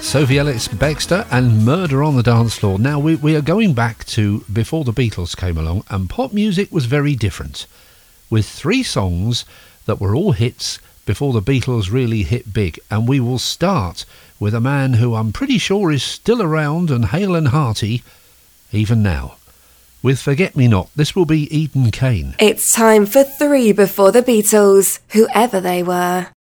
Sophie Ellis-Bextor and Murder on the Dance Floor. Now, we are going back to before the Beatles came along, and pop music was very different, with 3 songs that were all hits before the Beatles really hit big. And we will start with a man who I'm pretty sure is still around and hale and hearty, even now. With Forget Me Not, this will be Eden Kane. It's time for 3 before the Beatles, whoever they were.